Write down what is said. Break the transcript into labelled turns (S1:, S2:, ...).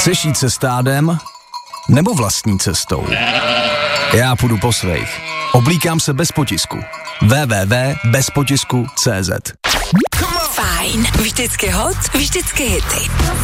S1: Chceš jít se stádem nebo vlastní cestou? Já půjdu po svých. Oblíkám se bez potisku. www.bezpotisku.cz.
S2: Fajn, vždycky hot, vždycky hity.